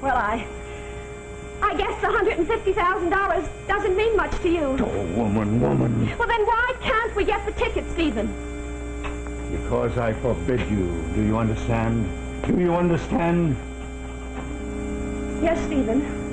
Well, I guess the $150,000 doesn't mean much to you. Oh, woman. Well, then why can't we get the ticket, Stephen? Because I forbid you. Do you understand? Do you understand? Yes, Stephen.